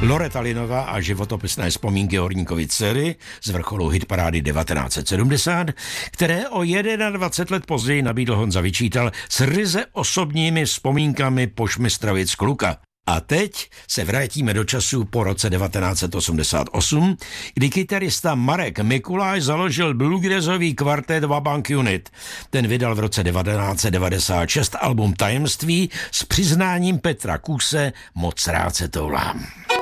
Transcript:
Loreta Lynová a životopisné vzpomínky horníkovy dcery z vrcholu hitparády 1970, které o 21 let později nabídl Honza Vyčítal s ryze osobními vzpomínkami Pošmistrovic kluka. A teď se vrátíme do času po roce 1988, kdy kytarista Marek Mikuláš založil bluegrassový kvartet Vabank Unit. Ten vydal v roce 1996 album Tajemství s přiznáním Petra Kůse Moc rád se toulám.